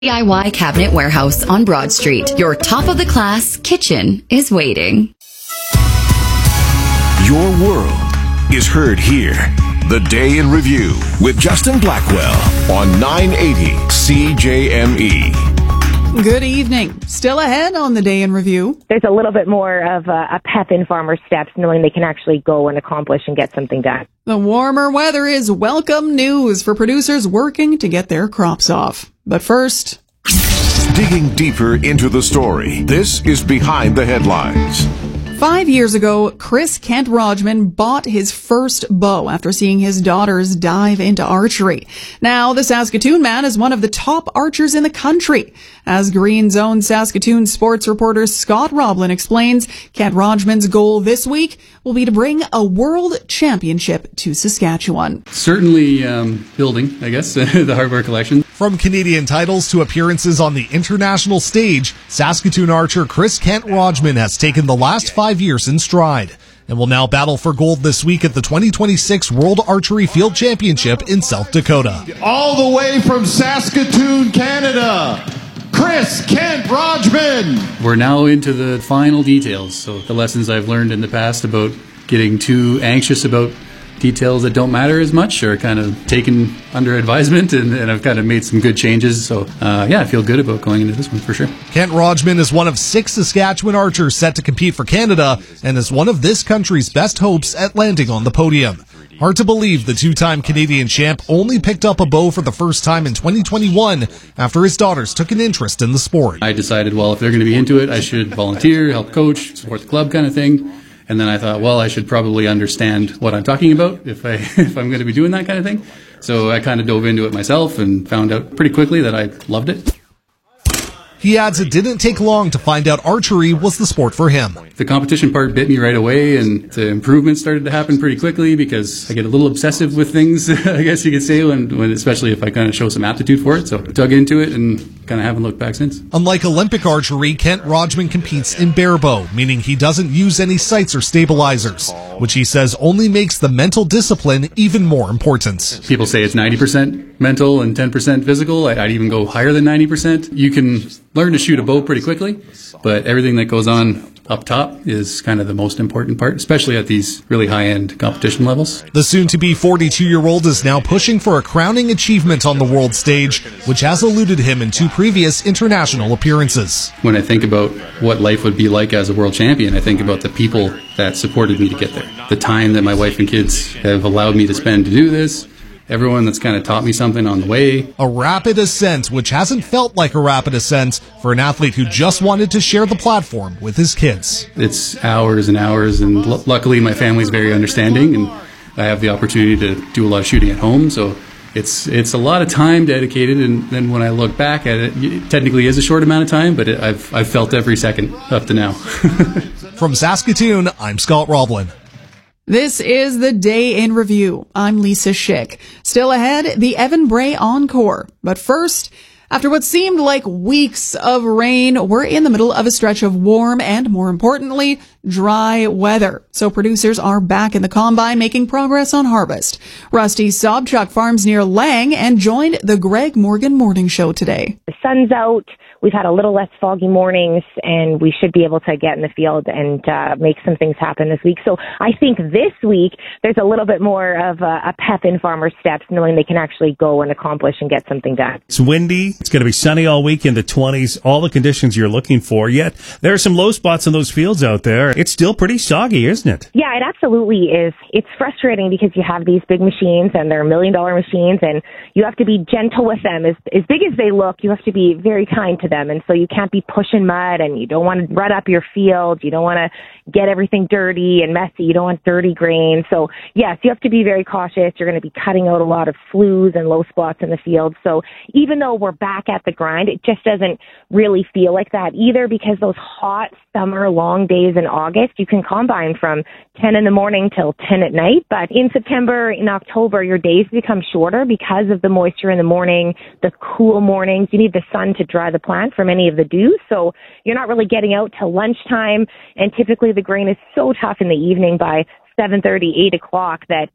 DIY Cabinet Warehouse on Broad Street. Your top-of-the-class kitchen is waiting. Your world is heard here. The Day in Review with Justin Blackwell on 980 CJME. Good evening. Still ahead on the Day in Review. There's a little bit more of a pep in farmers' steps, knowing they can actually go and accomplish and get something done. The warmer weather is welcome news for producers working to get their crops off. But first, digging deeper into the story, this is Behind the Headlines. 5 years ago, Chris Kent Rodgman bought his first bow after seeing his daughters dive into archery. Now, the Saskatoon man is one of the top archers in the country. As Green Zone Saskatoon sports reporter Scott Roblin explains, Kent Rodgman's goal this week will be to bring a world championship to Saskatchewan. Certainly building, I guess, the hardware collection. From Canadian titles to appearances on the international stage, Saskatoon archer Chris Kent Rodgman has taken the last 5 years in stride and will now battle for gold this week at the 2026 World Archery Field Championship in South Dakota. All the way from Saskatoon, Canada, Chris Kent Rodgman. We're now into the final details, so the lessons I've learned in the past about getting too anxious about details that don't matter as much are kind of taken under advisement, and I've kind of made some good changes. So, I feel good about going into this one for sure. Kent Rodgman is one of 6 Saskatchewan archers set to compete for Canada and is one of this country's best hopes at landing on the podium. Hard to believe the 2-time Canadian champ only picked up a bow for the first time in 2021 after his daughters took an interest in the sport. I decided, well, if they're going to be into it, I should volunteer, help coach, support the club kind of thing. And then I thought, well, I should probably understand what I'm talking about if I'm going to be doing that kind of thing. So I kind of dove into it myself and found out pretty quickly that I loved it. He adds it didn't take long to find out archery was the sport for him. The competition part bit me right away, and the improvements started to happen pretty quickly because I get a little obsessive with things, I guess you could say, when especially if I kind of show some aptitude for it. So I dug into it and kind of haven't looked back since. Unlike Olympic archery, Kent Rodgman competes in barebow, meaning he doesn't use any sights or stabilizers, which he says only makes the mental discipline even more important. People say it's 90% mental and 10% physical. I'd even go higher than 90%. You can learn to shoot a bow pretty quickly, but everything that goes on up top is kind of the most important part, especially at these really high-end competition levels. The soon-to-be 42-year-old is now pushing for a crowning achievement on the world stage, which has eluded him in 2 previous international appearances. When I think about what life would be like as a world champion, I think about the people that supported me to get there. The time that my wife and kids have allowed me to spend to do this. Everyone that's kind of taught me something on the way. A rapid ascent, which hasn't felt like a rapid ascent for an athlete who just wanted to share the platform with his kids. It's hours and hours, and luckily my family's very understanding, and I have the opportunity to do a lot of shooting at home, so it's a lot of time dedicated, and then when I look back at it, it technically is a short amount of time, but I've felt every second up to now. From Saskatoon, I'm Scott Roblin. This is the Day in Review. I'm Lisa Schick. Still ahead, the Evan Bray Encore. But first, after what seemed like weeks of rain, we're in the middle of a stretch of warm and, more importantly, dry weather. So producers are back in the combine making progress on harvest. Rusty Sobchuk farms near Lang and joined the Greg Morgan Morning Show today. The sun's out. We've had a little less foggy mornings, and we should be able to get in the field and make some things happen this week. So I think this week there's a little bit more of a pep in farmers' steps, knowing they can actually go and accomplish and get something done. It's windy. It's going to be sunny all week in the 20s, all the conditions you're looking for. Yet there are some low spots in those fields out there. It's still pretty soggy, isn't it? Yeah, it absolutely is. It's frustrating because you have these big machines, and they're $1 million machines, and you have to be gentle with them. As big as they look, you have to be very kind to them, and so you can't be pushing mud, and you don't want to rut up your field. You don't want to get everything dirty and messy. You don't want dirty grain. So yes, you have to be very cautious. You're going to be cutting out a lot of sloughs and low spots in the field. So even though we're back at the grind, it just doesn't really feel like that either, because those hot summer long days in August, you can combine from 10 in the morning till 10 at night. But in September, in October, your days become shorter because of the moisture in the morning, the cool mornings. You need the sun to dry the plant from any of the dew. So you're not really getting out till lunchtime. And typically the grain is so tough in the evening by 7:30, 8 o'clock that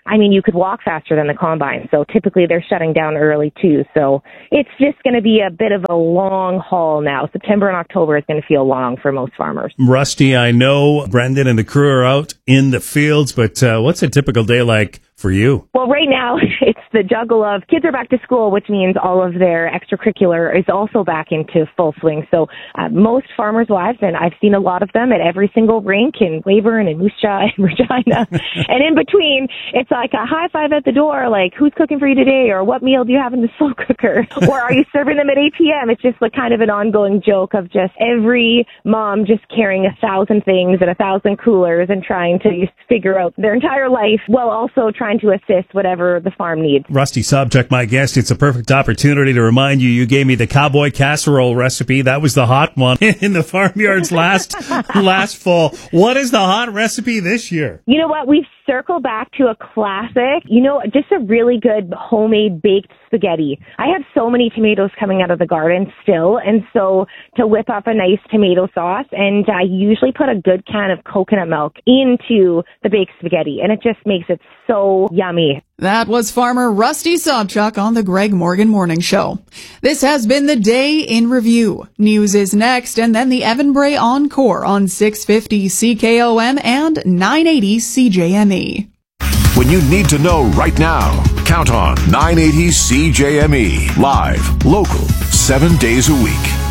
I mean, you could walk faster than the combine. So typically they're shutting down early too. So it's just going to be a bit of a long haul now. September and October is going to feel long for most farmers. Rusty, I know Brendan and the crew are out in the fields, but what's a typical day like for you? Well, right now, it's the juggle of kids are back to school, which means all of their extracurricular is also back into full swing. So most farmers' wives, and I've seen a lot of them at every single rink in Weyburn and Moose Jaw and Regina. And in between, it's like a high five at the door, like, who's cooking for you today? Or what meal do you have in the slow cooker? Or are you serving them at 8 p.m.? It's just like kind of an ongoing joke of just every mom just carrying 1,000 things and 1,000 coolers and trying to just figure out their entire life while also trying to assist whatever the farm needs. Rusty Sobchak, my guest. It's a perfect opportunity to remind you gave me the cowboy casserole recipe. That was the hot one in the farmyards last fall. What is the hot recipe this year? You know what? We've circled back to a classic, just a really good homemade baked spaghetti. I have so many tomatoes coming out of the garden still, and so to whip up a nice tomato sauce, and I usually put a good can of coconut milk into the baked spaghetti, and it just makes it so yummy. That was farmer Rusty Sobchak on the Greg Morgan Morning Show. This has been the Day in Review. News is next, and then the Evan Bray Encore on 650 CKOM and 980 CJME. When you need to know right now, count on 980 CJME. Live, local, 7 days a week.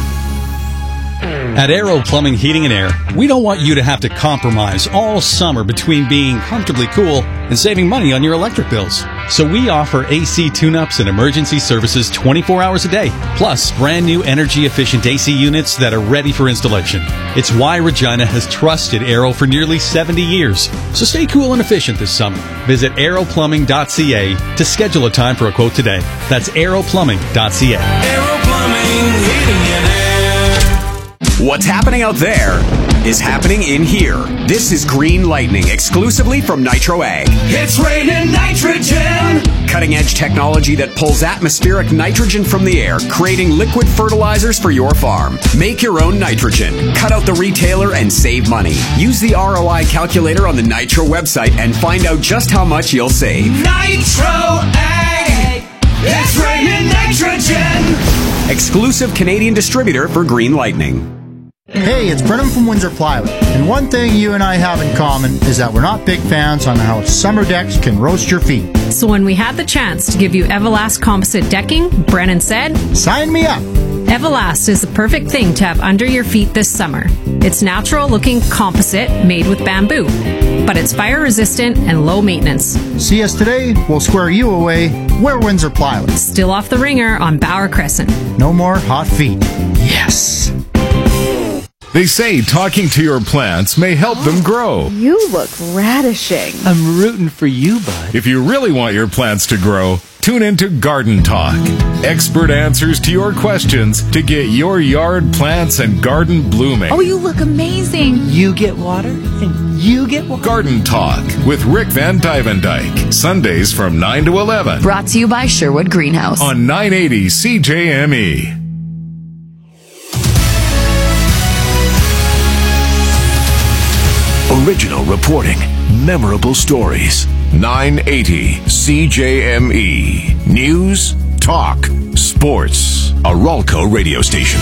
At Aero Plumbing, Heating and Air, we don't want you to have to compromise all summer between being comfortably cool and saving money on your electric bills. So we offer AC tune-ups and emergency services 24 hours a day, plus brand new energy-efficient AC units that are ready for installation. It's why Regina has trusted Aero for nearly 70 years. So stay cool and efficient this summer. Visit aeroplumbing.ca to schedule a time for a quote today. That's aeroplumbing.ca. Aero Plumbing, Heating and Air. What's happening out there is happening in here. This is Green Lightning, exclusively from Nitro Ag. It's raining nitrogen! Cutting-edge technology that pulls atmospheric nitrogen from the air, creating liquid fertilizers for your farm. Make your own nitrogen. Cut out the retailer and save money. Use the ROI calculator on the Nitro website and find out just how much you'll save. Nitro Ag! It's raining nitrogen! Exclusive Canadian distributor for Green Lightning. Hey, it's Brennan from Windsor Plywood, and one thing you and I have in common is that we're not big fans on how summer decks can roast your feet. So when we had the chance to give you Everlast composite decking, Brennan said, "Sign me up!" Everlast is the perfect thing to have under your feet this summer. It's natural-looking composite made with bamboo, but it's fire-resistant and low maintenance. See us today, we'll square you away. We're Windsor Plywood. Still off the ringer on Bauer Crescent. No more hot feet. Yes! They say talking to your plants may help them grow. You look radishing. I'm rooting for you, bud. If you really want your plants to grow, tune into Garden Talk. Expert answers to your questions to get your yard plants and garden blooming. Oh, you look amazing. You get water, and you get water. Garden Talk with Rick Van Dyke. Sundays from 9 to 11. Brought to you by Sherwood Greenhouse. On 980 CJME. Original reporting, memorable stories. 980 CJME. News, talk, sports. A Ralco radio station.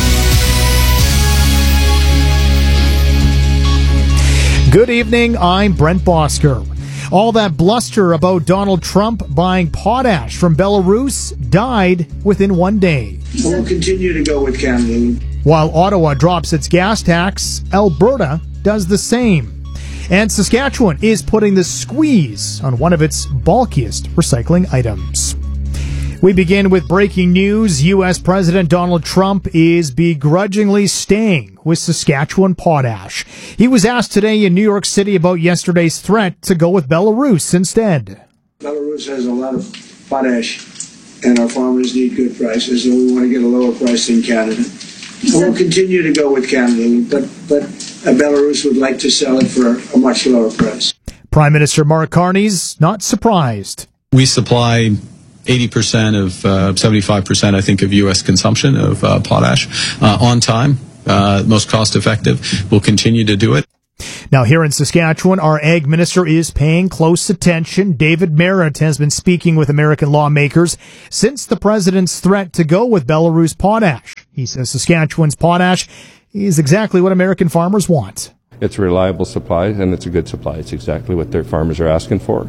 Good evening, I'm Brent Bosker. All that bluster about Donald Trump buying potash from Belarus died within 1 day. We'll continue to go with Canada. While Ottawa drops its gas tax, Alberta does the same. And Saskatchewan is putting the squeeze on one of its bulkiest recycling items. We begin with breaking news. U.S. President Donald Trump is begrudgingly staying with Saskatchewan potash. He was asked today in New York City about yesterday's threat to go with Belarus instead. Belarus has a lot of potash, and our farmers need good prices, and we want to get a lower price than Canada. We'll continue to go with Canada, but Belarus would like to sell it for a much lower price. Prime Minister Mark Carney's not surprised. We supply 80% of 75%, I think, of U.S. consumption of potash on time, most cost effective. We'll continue to do it. Now, here in Saskatchewan, our ag minister is paying close attention. David Merritt has been speaking with American lawmakers since the president's threat to go with Belarus potash. He says Saskatchewan's potash is exactly what American farmers want. It's a reliable supply, and it's a good supply. It's exactly what their farmers are asking for.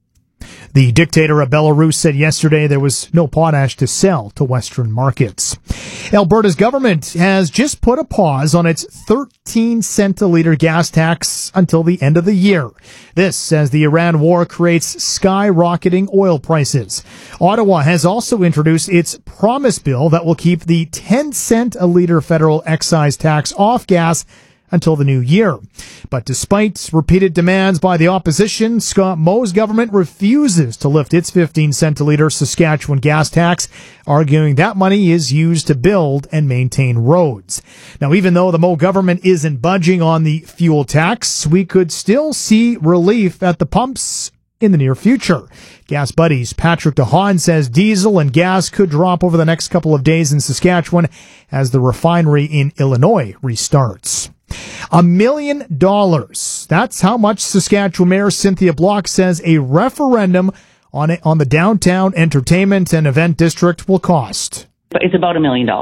The dictator of Belarus said yesterday there was no potash to sell to Western markets. Alberta's government has just put a pause on its 13-cent a litre gas tax until the end of the year. This as the Iran war creates skyrocketing oil prices. Ottawa has also introduced its promise bill that will keep the 10-cent a litre federal excise tax off gas until the new year. But despite repeated demands by the opposition, Scott Moe's government refuses to lift its 15-cent a litre Saskatchewan gas tax, arguing that money is used to build and maintain roads. Now, even though the Moe government isn't budging on the fuel tax, we could still see relief at the pumps in the near future. Gas Buddies' Patrick DeHaan says diesel and gas could drop over the next couple of days in Saskatchewan as the refinery in Illinois restarts. $1 million. That's how much Saskatchewan Mayor Cynthia Block says a referendum on the downtown entertainment and event district will cost. It's about $1 million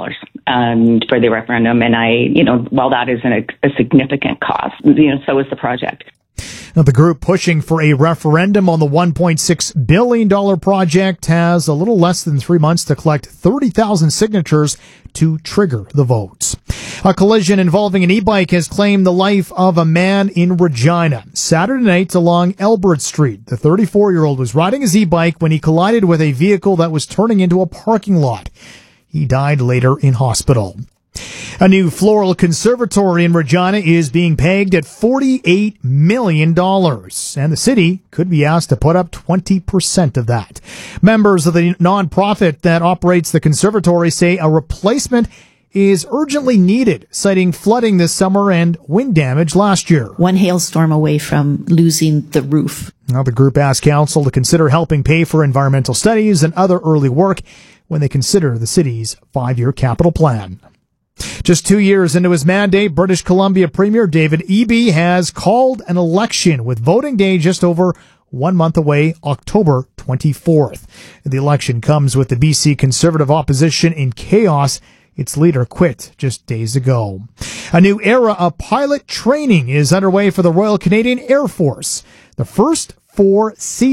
for the referendum, and while that isn't a significant cost, so is the project. Now, the group pushing for a referendum on the $1.6 billion project has a little less than 3 months to collect 30,000 signatures to trigger the votes. A collision involving an e-bike has claimed the life of a man in Regina. Saturday night along Elbert Street, the 34-year-old was riding his e-bike when he collided with a vehicle that was turning into a parking lot. He died later in hospital. A new floral conservatory in Regina is being pegged at $48 million, and the city could be asked to put up 20% of that. Members of the nonprofit that operates the conservatory say a replacement is urgently needed, citing flooding this summer and wind damage last year. One hailstorm away from losing the roof. Now, the group asked council to consider helping pay for environmental studies and other early work when they consider the city's 5-year capital plan. Just 2 years into his mandate, British Columbia Premier David Eby has called an election with voting day just over 1 month away, October 24th. The election comes with the BC Conservative opposition in chaos. Its leader quit just days ago. A new era of pilot training is underway for the Royal Canadian Air Force. The first 4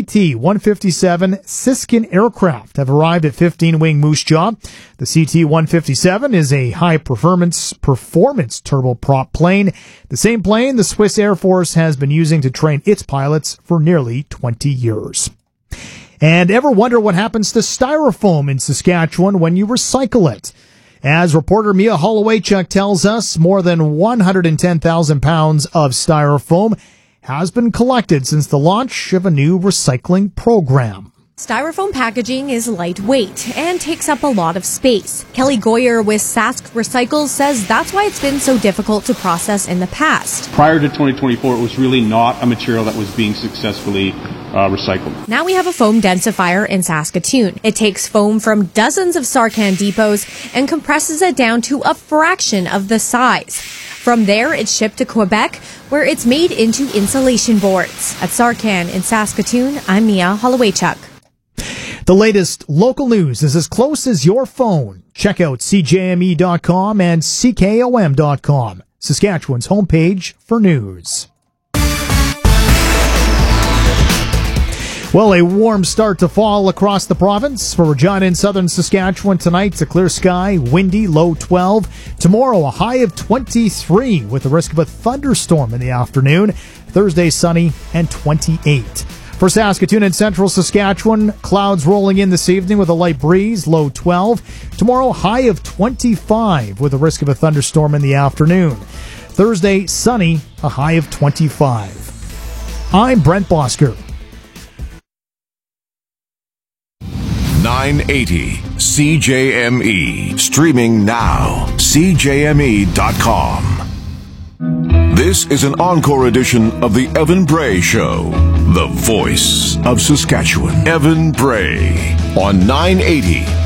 CT-157 Siskin aircraft have arrived at 15-wing Moose Jaw. The CT-157 is a high-performance turboprop plane, the same plane the Swiss Air Force has been using to train its pilots for nearly 20 years. And ever wonder what happens to styrofoam in Saskatchewan when you recycle it? As reporter Mia Hollowaychuk tells us, more than 110,000 pounds of styrofoam has been collected since the launch of a new recycling program. Styrofoam packaging is lightweight and takes up a lot of space. Kelly Goyer with Sask Recycles says that's why it's been so difficult to process in the past. Prior to 2024, it was really not a material that was being successfully recycled. Now we have a foam densifier in Saskatoon. It takes foam from dozens of Sarcan depots and compresses it down to a fraction of the size. From there, it's shipped to Quebec, where it's made into insulation boards. At Sarcan in Saskatoon, I'm Mia Hollowaychuk. The latest local news is as close as your phone. Check out CJME.com and CKOM.com, Saskatchewan's homepage for news. Well, a warm start to fall across the province. For Regina and southern Saskatchewan tonight, it's a clear sky, windy, low 12. Tomorrow, a high of 23 with the risk of a thunderstorm in the afternoon. Thursday, sunny and 28. For Saskatoon and central Saskatchewan, clouds rolling in this evening with a light breeze, low 12. Tomorrow, high of 25 with the risk of a thunderstorm in the afternoon. Thursday, sunny, a high of 25. I'm Brent Bosker. 980 CJME. Streaming now. CJME.com. This is an encore edition of the Evan Bray Show. The voice of Saskatchewan. Evan Bray on 980